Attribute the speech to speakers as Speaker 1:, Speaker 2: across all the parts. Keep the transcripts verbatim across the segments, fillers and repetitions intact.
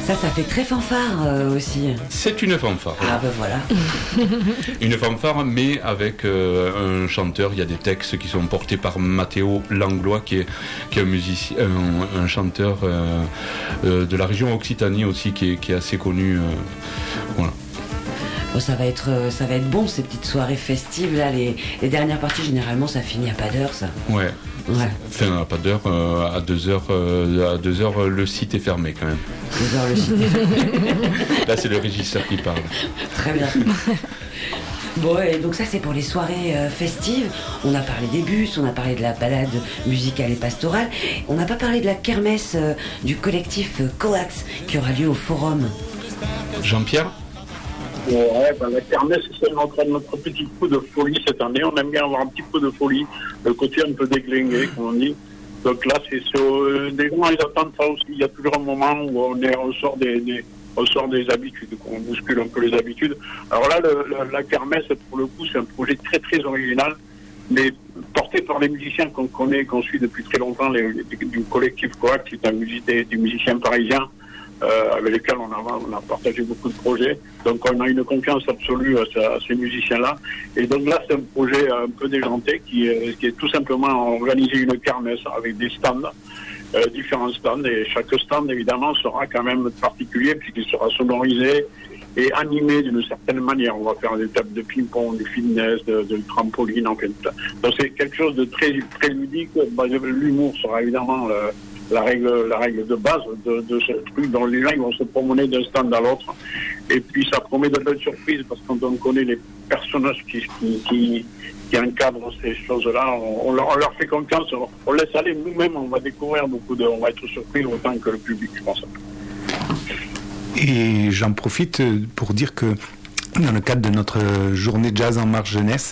Speaker 1: Ça, ça fait très fanfare euh, aussi.
Speaker 2: C'est une fanfare.
Speaker 1: Ah ben voilà.
Speaker 2: Une fanfare, mais avec euh, un chanteur. Il y a des textes qui sont portés par Matteo Langlois, qui est, qui est un musicien, un, un chanteur euh, euh, de la région Occitanie aussi, qui est, qui est assez connu. Euh, voilà.
Speaker 1: Bon, ça va être, ça va être bon ces petites soirées festives là. Les, les dernières parties généralement ça finit à pas d'heure ça.
Speaker 2: Ouais.
Speaker 1: Ouais.
Speaker 2: Enfin à pas d'heure, euh, à deux heures, euh, à deux heures le site est fermé quand même.
Speaker 1: Deux heures le site est fermé.
Speaker 2: Là c'est le régisseur qui parle.
Speaker 1: Très bien. Bon, et donc ça c'est pour les soirées euh, festives. On a parlé des bus, on a parlé de la balade musicale et pastorale. On n'a pas parlé de la kermesse euh, du collectif euh, Coax qui aura lieu au Forum.
Speaker 2: Jean-Pierre ?
Speaker 3: Ouais, ben la kermesse, c'est notre, notre petit coup de folie cette année. On aime bien avoir un petit peu de folie, le côté un peu déglingué, comme on dit. Donc là, c'est euh, des gens, ils attendent ça aussi. Il y a toujours un moment où on, est, on, sort, des, des, on sort des habitudes, on bouscule un peu les habitudes. Alors là, le, le, la kermesse, pour le coup, c'est un projet très très original, mais porté par les musiciens qu'on connaît, qu'on suit depuis très longtemps, les, les, du collectif Coax, qui est un musicien, des musiciens parisiens. Euh, avec lesquels on a, on a partagé beaucoup de projets. Donc on a une confiance absolue à, à ces musiciens-là. Et donc là, c'est un projet un peu déjanté qui est, qui est tout simplement organiser une kermesse avec des stands, euh, différents stands. Et chaque stand, évidemment, sera quand même particulier puisqu'il sera sonorisé et animé d'une certaine manière. On va faire des tables de ping-pong, du fitness, de, de trampoline, en fait. Donc c'est quelque chose de très, très ludique. L'humour sera évidemment... Euh, la règle, la règle de base de, de ce truc dont les gens ils vont se promener d'un stand à l'autre. Et puis ça promet de belles surprises parce que quand on connaît les personnages qui, qui, qui, qui encadrent ces choses-là, on, on, leur, on leur fait confiance, on, on laisse aller. Nous-mêmes, on va découvrir beaucoup de, on va être surpris autant que le public, je pense.
Speaker 4: Et j'en profite pour dire que dans le cadre de notre journée Jazz en Marche Jeunesse,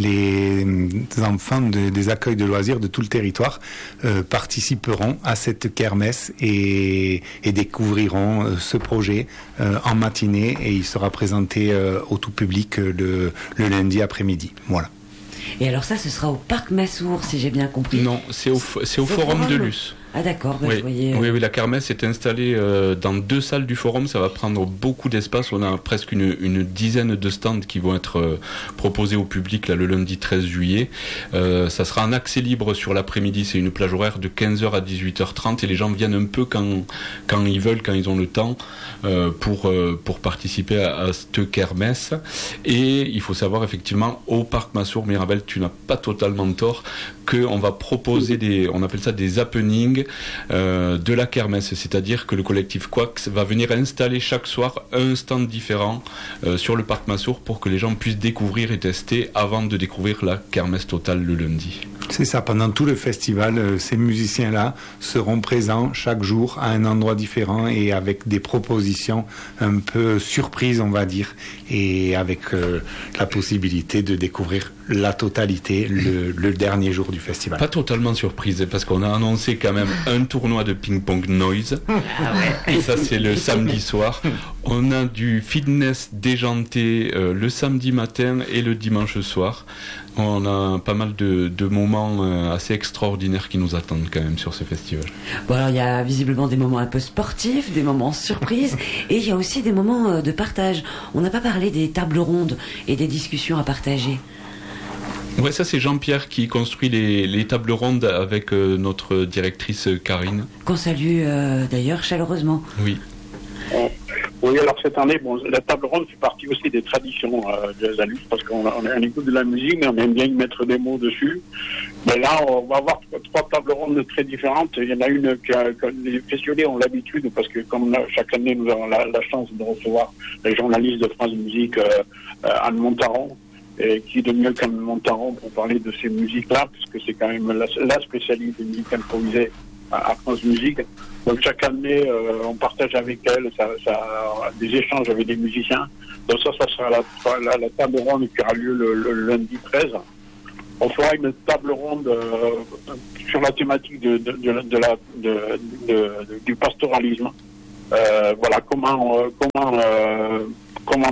Speaker 4: les enfants de, des accueils de loisirs de tout le territoire euh, participeront à cette kermesse et, et découvriront euh, ce projet euh, en matinée et il sera présenté euh, au tout public euh, le, le lundi après-midi. Voilà.
Speaker 1: Et alors ça, ce sera au Parc Massour, si j'ai bien compris.
Speaker 2: Non, c'est au, c'est au Forum de Luce.
Speaker 1: Ah d'accord, bah
Speaker 2: oui.
Speaker 1: je voyais...
Speaker 2: oui, oui, la kermesse est installée euh, dans deux salles du forum, ça va prendre beaucoup d'espace, on a presque une, une dizaine de stands qui vont être euh, proposés au public là, le lundi treize juillet. Euh, ça sera en accès libre sur l'après-midi, c'est une plage horaire de quinze heures à dix-huit heures trente et les gens viennent un peu quand, quand ils veulent, quand ils ont le temps euh, pour, euh, pour participer à, à cette kermesse. Et il faut savoir effectivement au Parc Massour, Mirabel, tu n'as pas totalement tort, qu'on va proposer des, on appelle ça des happenings euh, de la kermesse, c'est-à-dire que le collectif Coax va venir installer chaque soir un stand différent euh, sur le Parc Massour pour que les gens puissent découvrir et tester avant de découvrir la kermesse totale le lundi.
Speaker 4: C'est ça, pendant tout le festival, euh, ces musiciens-là seront présents chaque jour à un endroit différent et avec des propositions un peu surprises, on va dire, et avec euh, la possibilité de découvrir la totalité le, le dernier jour du festival.
Speaker 2: Pas totalement surprise, parce qu'on a annoncé quand même un tournoi de ping-pong noise,
Speaker 1: Ah ouais.
Speaker 2: et ça c'est le samedi soir. On a du fitness déjanté euh, le samedi matin et le dimanche soir. On a pas mal de, de moments euh, assez extraordinaires qui nous attendent quand même sur ce festival.
Speaker 1: Bon alors il y a visiblement des moments un peu sportifs, des moments surprises et il y a aussi des moments euh, de partage. On n'a pas parlé des tables rondes et des discussions à partager.
Speaker 2: Ouais, ça c'est Jean-Pierre qui construit les, les tables rondes avec euh, notre directrice euh, Karine.
Speaker 1: Qu'on salue euh, d'ailleurs chaleureusement.
Speaker 2: Oui.
Speaker 3: Euh, oui, alors cette année, bon, la table ronde fait partie aussi des traditions euh, de Jazz à Luce parce qu'on on, on écoute de la musique, mais on aime bien y mettre des mots dessus. Mais là, on va avoir trois, trois tables rondes très différentes. Il y en a une que, que les passionnés ont l'habitude parce que comme là, chaque année nous avons la, la chance de recevoir les journalistes de France Musique, euh, euh, Anne Montaron. Et qui de mieux qu'Anne Montaron pour parler de ces musiques-là, puisque c'est quand même la, la spécialité de musique improvisée à, à France Musique. Donc chaque année, euh, on partage avec elle ça, ça, des échanges avec des musiciens. Donc ça, ça sera la, la, la table ronde qui aura lieu le, le lundi treize. On fera une table ronde euh, sur la thématique de, de, de, de la, de, de, de, du pastoralisme. Euh, voilà, comment, euh, comment, euh, comment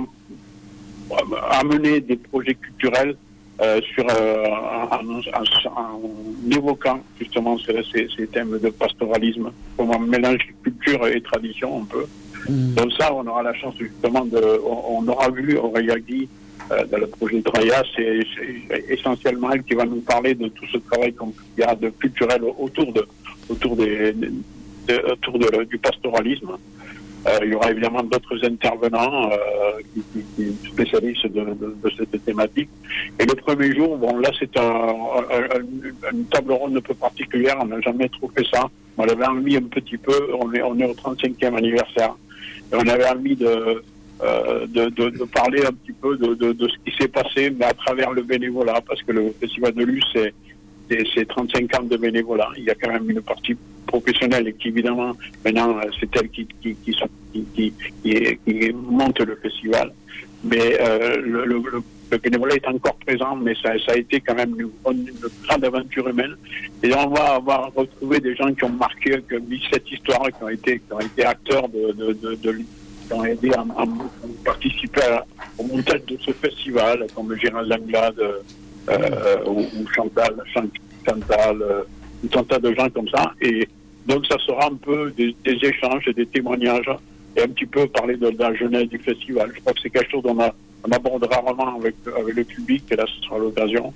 Speaker 3: amener des projets culturels euh, sur euh, en, en, en évoquant justement ces, ces, ces thèmes de pastoralisme, comment mélanger culture et tradition un peu. Mmh. Donc ça, on aura la chance justement de... On, on aura vu Aurélia Guy euh, dans le projet de Raya, c'est, c'est essentiellement elle qui va nous parler de tout ce travail qu'il y a de culturel autour, de, autour, des, de, de, autour de, du pastoralisme. Euh, il y aura évidemment d'autres intervenants euh, qui, qui, qui spécialisent de, de, de cette thématique. Et le premier jour, bon là c'est un, un, un, une table ronde un peu particulière, on n'a jamais trop fait ça. On l'avait envie un petit peu, on est, on est au trente-cinquième anniversaire. Et on avait envie de, euh, de, de, de parler un petit peu de, de, de ce qui s'est passé, mais à travers le bénévolat, parce que le Festival de Luce, c'est, c'est, c'est trente-cinq ans de bénévolat. Il y a quand même une partie professionnelle et qui, évidemment, maintenant, c'est elle qui, qui, qui, qui, qui, qui, qui monte le festival. Mais euh, le, le, le bénévolat est encore présent, mais ça, ça a été quand même une, une grande aventure humaine. Et on va avoir retrouvé des gens qui ont marqué, qui ont mis cette histoire, qui ont été, qui ont été acteurs de, de, de, de, de qui ont aidé à, à participer à, au montage de ce festival, comme Gérald Langlade euh, ou, ou Chantal, Chantal euh, tout un tas de gens comme ça. Et donc ça sera un peu des, des échanges et des témoignages et un petit peu parler de, de la jeunesse du festival. Je crois que c'est quelque chose qu'on a, on aborde rarement avec, avec le public, et là ce sera l'occasion.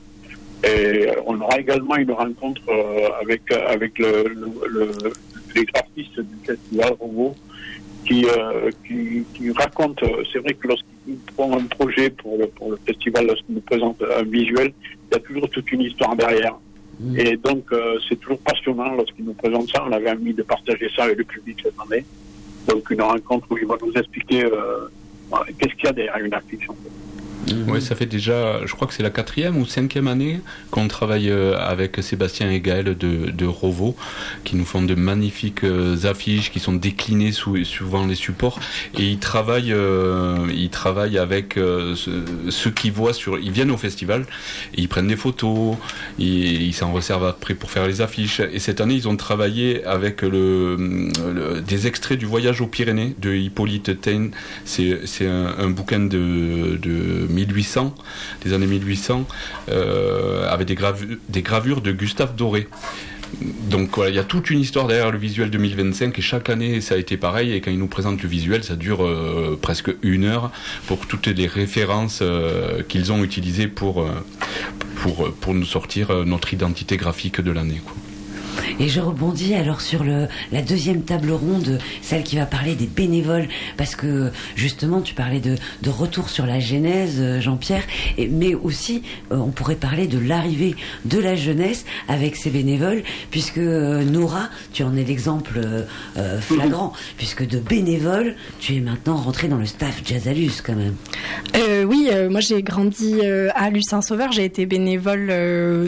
Speaker 3: Et on aura également une rencontre euh, avec, avec le, le, le, les graphistes du festival Rovo qui, euh, qui, qui racontent, c'est vrai que lorsqu'ils font un projet pour le, pour le festival, lorsqu'ils nous présentent un visuel, il y a toujours toute une histoire derrière. Mmh. Et donc euh, c'est toujours passionnant lorsqu'ils nous présentent ça. On avait envie de partager ça avec le public cette année. Donc une rencontre où ils vont nous expliquer euh, qu'est-ce qu'il y a derrière une affiche. En fait.
Speaker 2: Mmh. Oui, ça fait déjà, je crois que c'est la quatrième ou cinquième année qu'on travaille avec Sébastien et Gaël de, de Rovo, qui nous font de magnifiques affiches qui sont déclinées sous souvent les supports. Et ils travaillent, euh, ils travaillent avec euh, ceux qui voient sur, ils viennent au festival, et ils prennent des photos, ils, ils s'en resservent après pour faire les affiches. Et cette année, ils ont travaillé avec le, le des extraits du Voyage aux Pyrénées de Hippolyte Taine. C'est, c'est un, un bouquin de, de mille huit cents, des années mille huit cents, euh, avec des, gravu- des gravures de Gustave Doré. Donc voilà, il y a toute une histoire derrière le visuel deux mille vingt-cinq et chaque année ça a été pareil, et quand ils nous présentent le visuel ça dure euh, presque une heure pour toutes les références euh, qu'ils ont utilisées pour, euh, pour, pour nous sortir euh, notre identité graphique de l'année, quoi.
Speaker 1: Et je rebondis alors sur le, la deuxième table ronde, celle qui va parler des bénévoles, parce que justement tu parlais de, de retour sur la genèse, Jean-Pierre, et, mais aussi euh, on pourrait parler de l'arrivée de la jeunesse avec ces bénévoles, puisque euh, Nora, tu en es l'exemple euh, flagrant, puisque de bénévole, tu es maintenant rentrée dans le staff Jazzalus quand même.
Speaker 5: Euh, oui, euh, moi j'ai grandi euh, à Luce-Saint-Sauveur, j'ai été bénévole euh,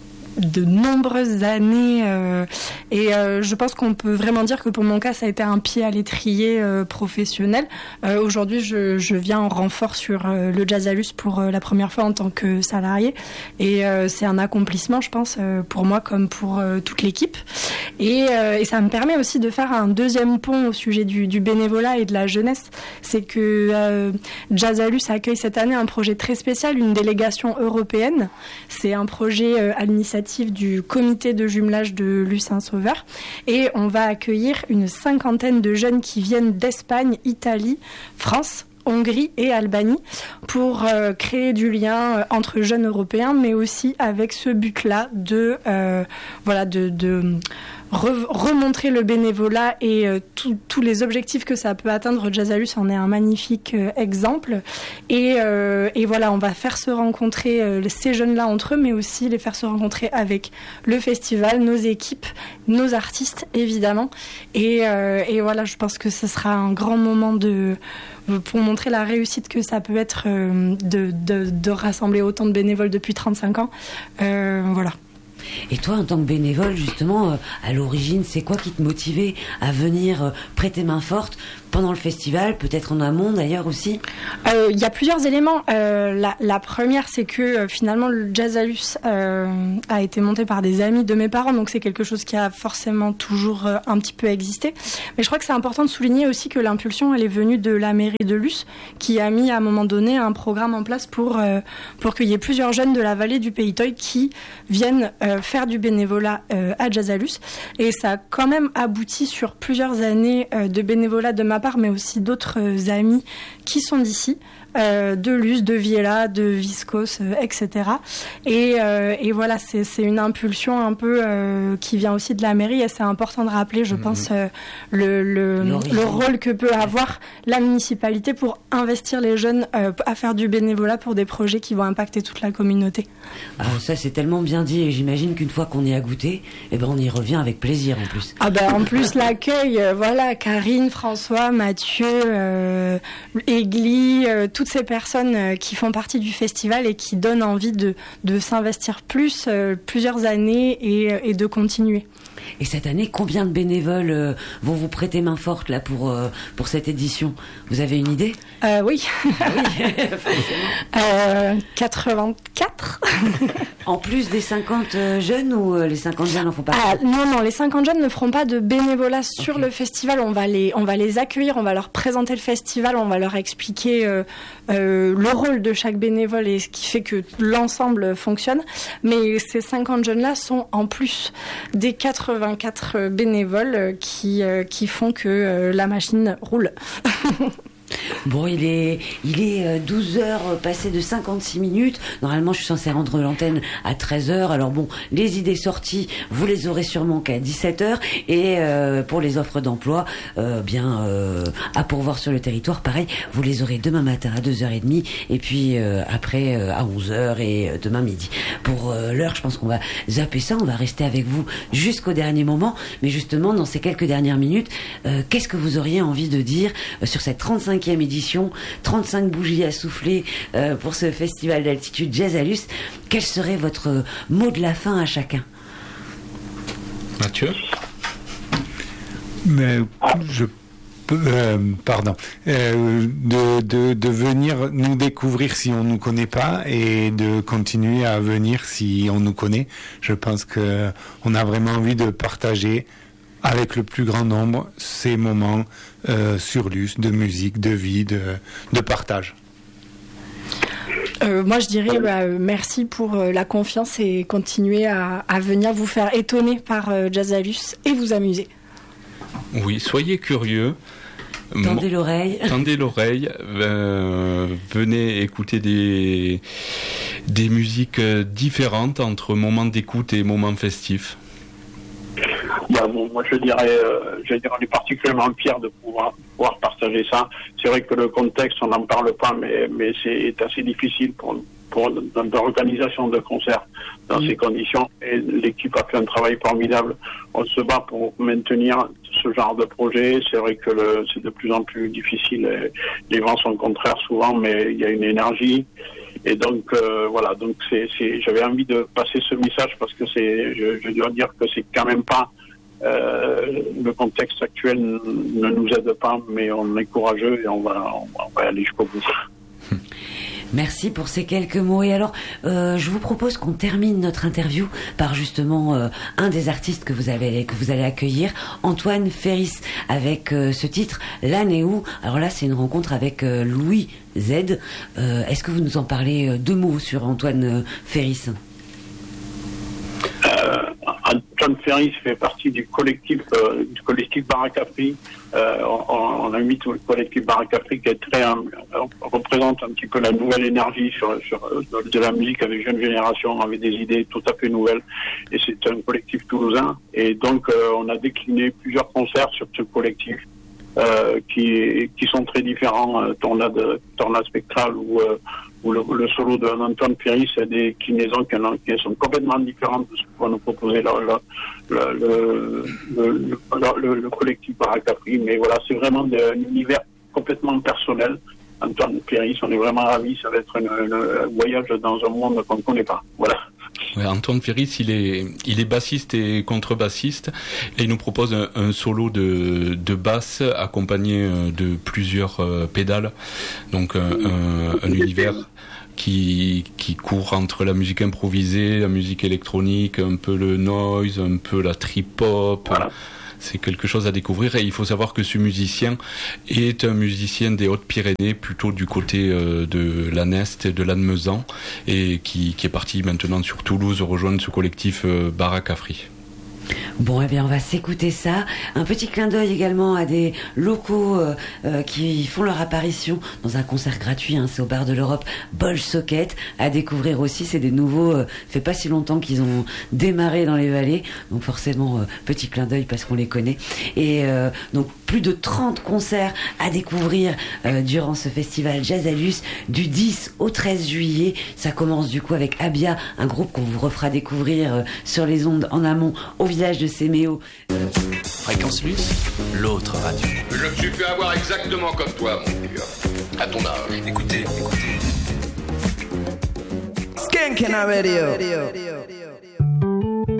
Speaker 5: de nombreuses années euh, et euh, je pense qu'on peut vraiment dire que pour mon cas ça a été un pied à l'étrier euh, professionnel. Euh, aujourd'hui je, je viens en renfort sur euh, le Jazzalus pour euh, la première fois en tant que salarié, et euh, c'est un accomplissement je pense euh, pour moi comme pour euh, toute l'équipe, et, euh, et ça me permet aussi de faire un deuxième pont au sujet du, du bénévolat et de la jeunesse. C'est que euh, Jazzalus accueille cette année un projet très spécial, une délégation européenne. C'est un projet euh, à l'initiative du comité de jumelage de Luce-Saint-Sauveur, et on va accueillir une cinquantaine de jeunes qui viennent d'Espagne, Italie, France, Hongrie et Albanie pour euh, créer du lien euh, entre jeunes européens, mais aussi avec ce but-là de euh, voilà de, de re- remontrer le bénévolat et euh, tous les objectifs que ça peut atteindre. Jazzalus en est un magnifique euh, exemple, et, euh, et voilà, on va faire se rencontrer euh, ces jeunes-là entre eux, mais aussi les faire se rencontrer avec le festival, nos équipes, nos artistes évidemment, et, euh, et voilà, je pense que ce sera un grand moment de pour montrer la réussite que ça peut être euh, de, de, de rassembler autant de bénévoles depuis trente-cinq ans. Euh, voilà.
Speaker 1: Et toi, en tant que bénévole, justement, euh, à l'origine, c'est quoi qui te motivait à venir euh, prêter main forte pendant le festival, peut-être en amont d'ailleurs aussi?
Speaker 5: Il euh, y a plusieurs éléments. Euh, la, la première, c'est que euh, finalement, le Jazzalus euh, a été monté par des amis de mes parents, donc c'est quelque chose qui a forcément toujours euh, un petit peu existé. Mais je crois que c'est important de souligner aussi que l'impulsion, elle est venue de la mairie de Luce, qui a mis à un moment donné un programme en place pour, euh, pour qu'il y ait plusieurs jeunes de la vallée du Pays Toy qui viennent euh, euh, faire du bénévolat euh, à Jazzalus. Et ça a quand même abouti sur plusieurs années euh, de bénévolat de ma part, mais aussi d'autres euh, amis qui sont d'ici. Euh, de Luce, de Viella, de Viscos, euh, et cetera. Et, euh, et voilà, c'est, c'est une impulsion un peu euh, qui vient aussi de la mairie et c'est important de rappeler, je mmh. pense, euh, le, le, le rôle que peut avoir la municipalité pour investir les jeunes euh, à faire du bénévolat pour des projets qui vont impacter toute la communauté.
Speaker 1: Ah, ça, c'est tellement bien dit et j'imagine qu'une fois qu'on y a goûté, eh ben, on y revient avec plaisir en plus.
Speaker 5: Ah ben, en plus, l'accueil, euh, voilà, Karine, François, Mathieu, euh, Egli, euh, tout toutes ces personnes qui font partie du festival et qui donnent envie de, de s'investir plus, euh, plusieurs années et, et de continuer.
Speaker 1: Et cette année, combien de bénévoles euh, vont vous prêter main forte là pour, euh, pour cette édition ? Vous avez une idée ?
Speaker 5: euh, Oui.
Speaker 1: Ah oui, forcément.
Speaker 5: Euh, quatre-vingt-quatre.
Speaker 1: En plus des cinquante jeunes ou euh, les cinquante jeunes en font pas ?
Speaker 5: Ah, non, non, les cinquante jeunes ne feront pas de bénévolat sur okay. le festival. On va, les, on va les accueillir, on va leur présenter le festival, on va leur expliquer euh, euh, le rôle de chaque bénévole et ce qui fait que l'ensemble fonctionne. Mais ces cinquante jeunes-là sont en plus des quatre-vingt-quatre bénévoles qui, euh, qui font que euh, la machine roule.
Speaker 1: Bon, il est, il est douze heures passées de cinquante-six minutes. Normalement, je suis censée rendre l'antenne à treize heures. Alors bon, les idées sorties, vous les aurez sûrement qu'à dix-sept heures. Et euh, pour les offres d'emploi, euh, bien euh, à pourvoir sur le territoire, pareil, vous les aurez demain matin à deux heures trente et puis euh, après euh, à onze heures et euh, demain midi. Pour euh, l'heure, je pense qu'on va zapper ça. On va rester avec vous jusqu'au dernier moment. Mais justement, dans ces quelques dernières minutes, euh, qu'est-ce que vous auriez envie de dire euh, sur cette trente-cinquième édition, trente-cinq bougies à souffler euh, pour ce festival d'altitude Jazzalus. Quel serait votre mot de la fin à chacun ?
Speaker 2: Mathieu ?
Speaker 4: Mais je euh, pardon euh, de, de, de venir nous découvrir si on nous connaît pas et de continuer à venir si on nous connaît. Je pense que on a vraiment envie de partager avec le plus grand nombre ces moments euh, sur Luce, de musique, de vie, de, de partage.
Speaker 5: Euh, moi, je dirais bah, euh, merci pour euh, la confiance et continuer à, à venir vous faire étonner par euh, Jazzalus et vous amuser.
Speaker 2: Oui, soyez curieux.
Speaker 1: Tendez l'oreille.
Speaker 2: Tendez l'oreille. Euh, venez écouter des, des musiques différentes entre moments d'écoute et moments festifs.
Speaker 3: Bah, bon, moi je dirais, euh, je dirais, on est particulièrement fiers de pouvoir, pouvoir partager ça. C'est vrai que le contexte, on n'en parle pas, mais, mais c'est assez difficile pour, pour dans l'organisation de concerts dans mmh. ces conditions. Et l'équipe a fait un travail formidable. On se bat pour maintenir ce genre de projet. C'est vrai que le, c'est de plus en plus difficile. Les vents sont contraires souvent, mais il y a une énergie. Et donc euh, voilà, donc c'est, c'est, j'avais envie de passer ce message parce que c'est, je, je dois dire que c'est quand même pas euh, le contexte actuel ne nous aide pas, mais on est courageux et on va, on va aller jusqu'au bout.
Speaker 1: Merci pour ces quelques mots. Et alors, euh, je vous propose qu'on termine notre interview par justement euh, un des artistes que vous avez, que vous allez accueillir, Antoine Ferris, avec euh, ce titre L'année où. Alors là, c'est une rencontre avec euh, Louis Z. Euh, est-ce que vous nous en parlez euh, deux mots sur Antoine euh, Ferris ?
Speaker 3: euh, Antoine Ferris fait partie du collectif euh, du collectif Baracapri. Euh, on, on invite le collectif Baracapri qui est très euh, représente un petit peu la nouvelle énergie sur, sur de la musique avec jeune génération, avec des idées tout à fait nouvelles. Et c'est un collectif toulousain. Et donc euh, on a décliné plusieurs concerts sur ce collectif euh, qui qui sont très différents. Euh, Tornade, Tornade spectrale ou euh, ou le, le solo d'Antoine Ferris, c'est des clinaisons qui, qui sont complètement différentes de ce qu'on va nous proposer là, là, le, le, le, le, le, le collectif Baracapri. Mais voilà, c'est vraiment de, un univers complètement personnel. Antoine Ferris, on est vraiment ravis. Ça va être une, une, un voyage dans un monde qu'on ne connaît pas. Voilà.
Speaker 2: Ouais, Antoine Ferris, il est, il est bassiste et contrebassiste et il nous propose un, un solo de, de basse accompagné de plusieurs euh, pédales. Donc un, un, un univers qui, qui court entre la musique improvisée, la musique électronique, un peu le noise, un peu la trip-hop.
Speaker 3: Voilà.
Speaker 2: c'est quelque chose à découvrir. Et il faut savoir que ce musicien est un musicien des Hautes-Pyrénées, plutôt du côté euh, de l'Anest et de Lannemezan, et qui, qui est parti maintenant sur Toulouse rejoindre ce collectif euh, Baraque Afri.
Speaker 1: Bon, eh bien, on va s'écouter ça. Un petit clin d'œil également à des locaux euh, euh, qui font leur apparition dans un concert gratuit, hein, c'est au Bar de l'Europe, Bol Socket, à découvrir aussi. C'est des nouveaux, euh, fait pas si longtemps qu'ils ont démarré dans les vallées, donc forcément, euh, petit clin d'œil parce qu'on les connaît. Et euh, donc, plus de trente concerts à découvrir euh, durant ce festival Jazzalus du dix au treize juillet. Ça commence du coup avec Abia, un groupe qu'on vous refera découvrir euh, sur les ondes en amont au village de Séméo.
Speaker 6: Fréquence Luce, l'autre radio.
Speaker 7: Je me suis fait avoir exactement comme toi, mon vieux. À ton âge.
Speaker 6: Écoutez, écoutez.
Speaker 8: Skanking Radio.